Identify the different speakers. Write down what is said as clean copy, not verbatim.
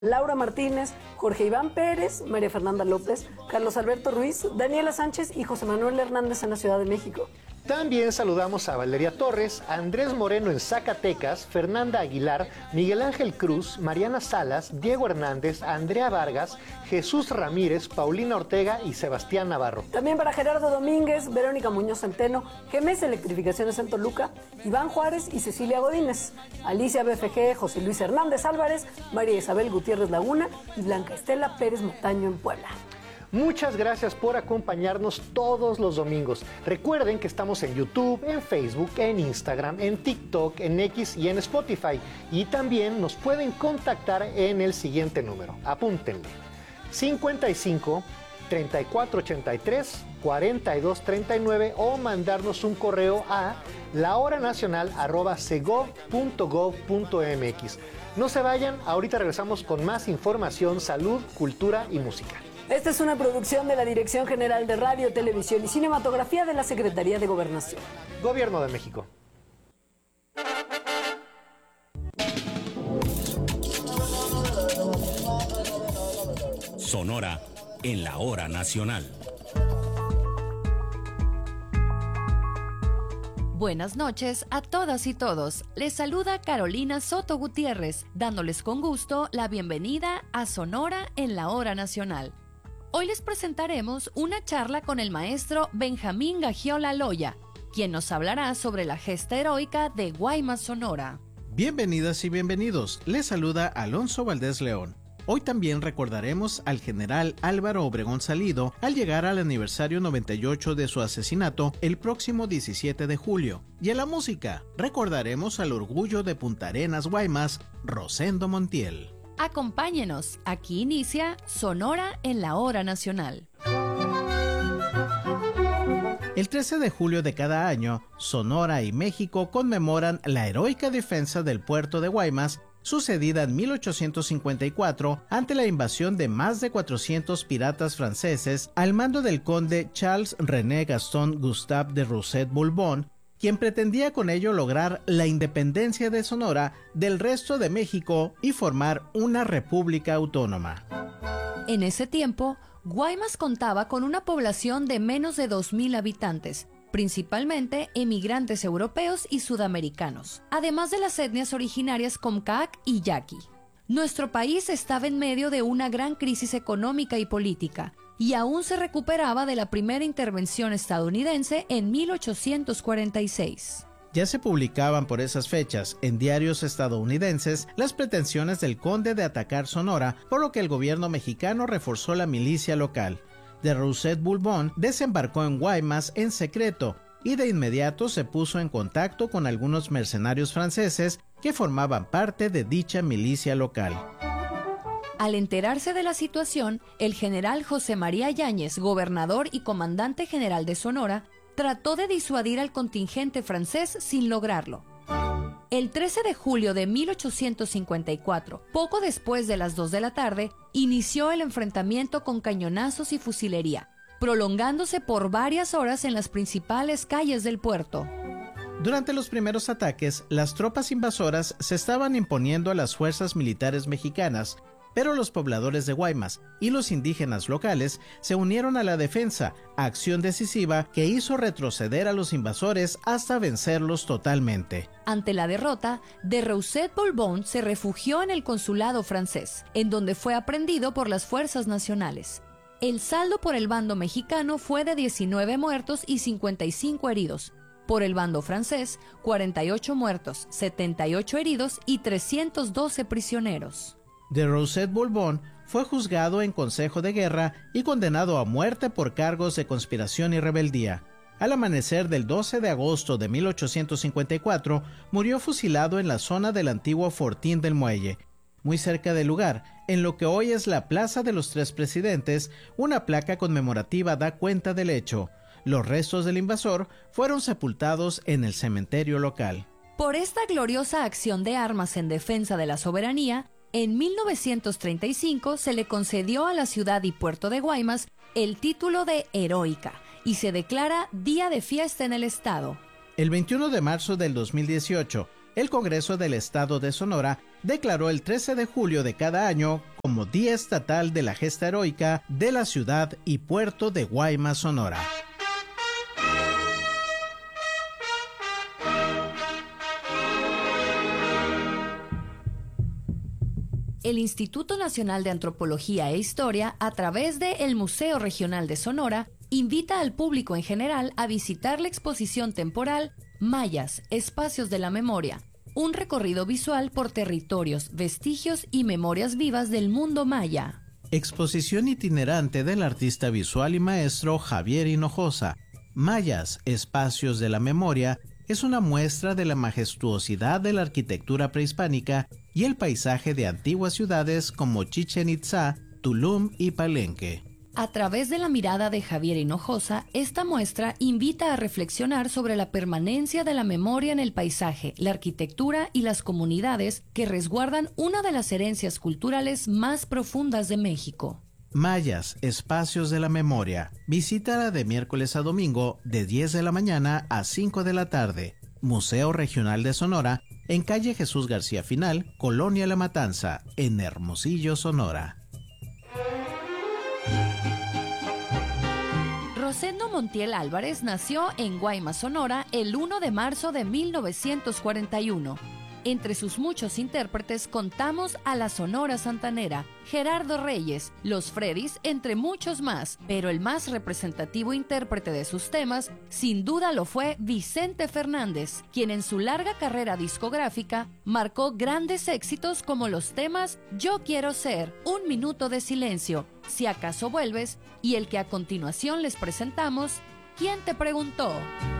Speaker 1: Laura Martínez, Jorge Iván Pérez, María Fernanda López, Carlos Alberto Ruiz, Daniela Sánchez y José Manuel Hernández en la Ciudad de México.
Speaker 2: También saludamos a Valeria Torres, Andrés Moreno en Zacatecas, Fernanda Aguilar, Miguel Ángel Cruz, Mariana Salas, Diego Hernández, Andrea Vargas, Jesús Ramírez, Paulina Ortega y Sebastián Navarro.
Speaker 1: También para Gerardo Domínguez, Verónica Muñoz Centeno, GEMES Electrificaciones en Toluca, Iván Juárez y Cecilia Godínez, Alicia BFG, José Luis Hernández Álvarez, María Isabel Gutiérrez Laguna y Blanca Estela Pérez Montaño en Puebla.
Speaker 2: Muchas gracias por acompañarnos todos los domingos. Recuerden que estamos en YouTube, en Facebook, en Instagram, en TikTok, en X y en Spotify. Y también nos pueden contactar en el siguiente número. Apúntenle. 55 3483 4239 o mandarnos un correo a lahoranacional@segov.gov.mx. No se vayan, ahorita regresamos con más información, salud, cultura y música.
Speaker 1: Esta es una producción de la Dirección General de Radio, Televisión y Cinematografía de la Secretaría de Gobernación.
Speaker 2: Gobierno de México.
Speaker 3: Sonora en la hora nacional.
Speaker 4: Buenas noches a todas y todos. Les saluda Carolina Soto Gutiérrez, dándoles con gusto la bienvenida a Sonora en la hora nacional. Hoy les presentaremos una charla con el maestro Benjamín Gagiola Loya, quien nos hablará sobre la gesta heroica de Guaymas, Sonora.
Speaker 5: Bienvenidas y bienvenidos. Les saluda Alonso Valdés León. Hoy también recordaremos al general Álvaro Obregón Salido al llegar al aniversario 98 de su asesinato el próximo 17 de julio. Y en la música, recordaremos al orgullo de Punta Arenas, Guaymas, Rosendo Montiel.
Speaker 4: Acompáñenos, aquí inicia Sonora en la hora nacional.
Speaker 5: El 13 de julio de cada año, Sonora y México conmemoran la heroica defensa del puerto de Guaymas, sucedida en 1854 ante la invasión de más de 400 piratas franceses al mando del conde Charles René Gaston Gustave de Rousset-Bourbon, quien pretendía con ello lograr la independencia de Sonora del resto de México y formar una república autónoma.
Speaker 4: En ese tiempo, Guaymas contaba con una población de menos de 2,000 habitantes, principalmente emigrantes europeos y sudamericanos, además de las etnias originarias Comcaac y Yaqui. Nuestro país estaba en medio de una gran crisis económica y política, y aún se recuperaba de la primera intervención estadounidense en 1846.
Speaker 5: Ya se publicaban por esas fechas en diarios estadounidenses las pretensiones del conde de atacar Sonora, por lo que el gobierno mexicano reforzó la milicia local. De Rousset-Bourbon desembarcó en Guaymas en secreto y de inmediato se puso en contacto con algunos mercenarios franceses que formaban parte de dicha milicia local.
Speaker 4: Al enterarse de la situación, el general José María Yáñez, gobernador y comandante general de Sonora, trató de disuadir al contingente francés sin lograrlo. El 13 de julio de 1854, poco después de las 2 de la tarde, inició el enfrentamiento con cañonazos y fusilería, prolongándose por varias horas en las principales calles del puerto.
Speaker 5: Durante los primeros ataques, las tropas invasoras se estaban imponiendo a las fuerzas militares mexicanas, pero los pobladores de Guaymas y los indígenas locales se unieron a la defensa, acción decisiva que hizo retroceder a los invasores hasta vencerlos totalmente.
Speaker 4: Ante la derrota, de Rousset-Bourbon se refugió en el consulado francés, en donde fue aprehendido por las fuerzas nacionales. El saldo por el bando mexicano fue de 19 muertos y 55 heridos. Por el bando francés, 48 muertos, 78 heridos y 312 prisioneros.
Speaker 5: De Rousset-Bourbon fue juzgado en Consejo de Guerra y condenado a muerte por cargos de conspiración y rebeldía. Al amanecer del 12 de agosto de 1854, murió fusilado en la zona del antiguo Fortín del Muelle. Muy cerca del lugar, en lo que hoy es la Plaza de los Tres Presidentes, una placa conmemorativa da cuenta del hecho. Los restos del invasor fueron sepultados en el cementerio local.
Speaker 4: Por esta gloriosa acción de armas en defensa de la soberanía, en 1935 se le concedió a la ciudad y puerto de Guaymas el título de heroica y se declara día de fiesta en el estado.
Speaker 5: El 21 de marzo del 2018, el Congreso del Estado de Sonora declaró el 13 de julio de cada año como Día Estatal de la Gesta Heroica de la ciudad y puerto de Guaymas, Sonora.
Speaker 4: El Instituto Nacional de Antropología e Historia, a través de el Museo Regional de Sonora, invita al público en general a visitar la exposición temporal Mayas, Espacios de la Memoria, un recorrido visual por territorios, vestigios y memorias vivas del mundo maya.
Speaker 5: Exposición itinerante del artista visual y maestro Javier Hinojosa. Mayas, Espacios de la Memoria, es una muestra de la majestuosidad de la arquitectura prehispánica y el paisaje de antiguas ciudades como Chichén Itzá, Tulum y Palenque.
Speaker 4: A través de la mirada de Javier Hinojosa, esta muestra invita a reflexionar sobre la permanencia de la memoria en el paisaje, la arquitectura y las comunidades que resguardan una de las herencias culturales más profundas de México.
Speaker 5: Mayas, Espacios de la Memoria. Visítala de miércoles a domingo de 10 de la mañana a 5 de la tarde. Museo Regional de Sonora, en calle Jesús García Final, Colonia La Matanza, en Hermosillo, Sonora.
Speaker 4: Rosendo Montiel Álvarez nació en Guaymas, Sonora, el 1 de marzo de 1941. Entre sus muchos intérpretes contamos a la Sonora Santanera, Gerardo Reyes, Los Freddys, entre muchos más, pero el más representativo intérprete de sus temas, sin duda lo fue Vicente Fernández, quien en su larga carrera discográfica marcó grandes éxitos como los temas Yo Quiero Ser, Un Minuto de Silencio, Si Acaso Vuelves, y el que a continuación les presentamos, ¿Quién te preguntó?